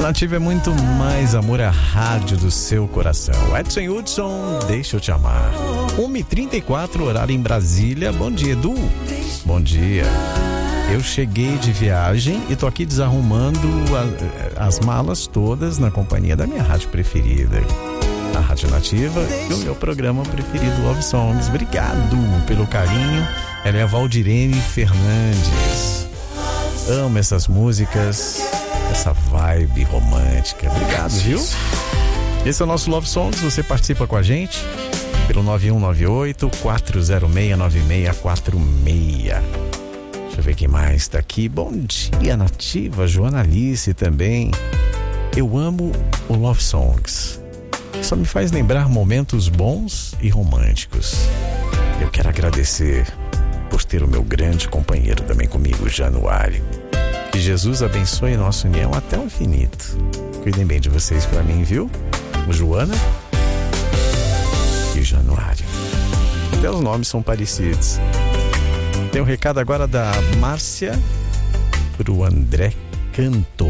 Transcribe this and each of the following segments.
Nativa é muito mais amor à rádio do seu coração. Edson Hudson, deixa eu te amar. 1h34, horário em Brasília. Bom dia, Edu. Bom dia. Eu cheguei de viagem e tô aqui desarrumando as malas todas na companhia da minha rádio preferida, a Rádio Nativa, e o meu programa preferido, Love Songs. Obrigado pelo carinho. Ela é a Valdirene Fernandes. Amo essas músicas, essa vibe romântica. Obrigado, viu? Esse é o nosso Love Songs. Você participa com a gente pelo 9198-406-9646. Deixa eu ver quem mais está aqui. Bom dia, Nativa. Joana Alice também. Eu amo o Love Songs. Só me faz lembrar momentos bons e românticos. Eu quero agradecer por ter o meu grande companheiro também comigo, Januário. Que Jesus abençoe nossa união até o infinito. Cuidem bem de vocês pra mim, viu? Joana e Januário. Até os nomes são parecidos. Tem um recado agora da Márcia pro André Canto.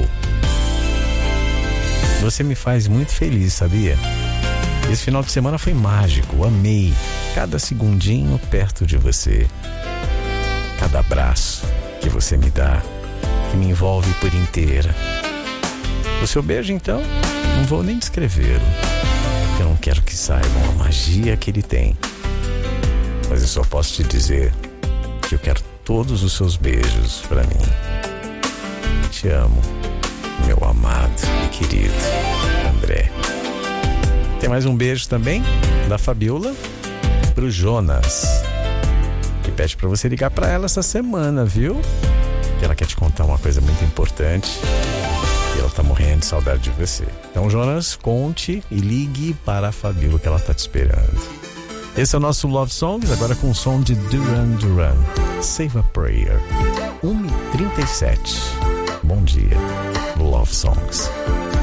Você me faz muito feliz, sabia? Esse final de semana foi mágico, amei cada segundinho perto de você. Cada abraço que você me dá, que me envolve por inteira. O seu beijo, então, não vou nem descrevê-lo. Eu não quero que saibam a magia que ele tem. Mas eu só posso te dizer que eu quero todos os seus beijos pra mim. Te amo, meu amado e querido André. Tem mais um beijo também da Fabiola pro Jonas, que pede pra você ligar pra ela essa semana, viu? Que ela quer te contar uma coisa muito importante e ela tá morrendo de saudade de você. Então, Jonas, conte e ligue para a Fabiola, que ela tá te esperando. Esse é o nosso Love Songs, agora com o som de Duran Duran, Save a Prayer. 1h37. Bom dia, Love Songs.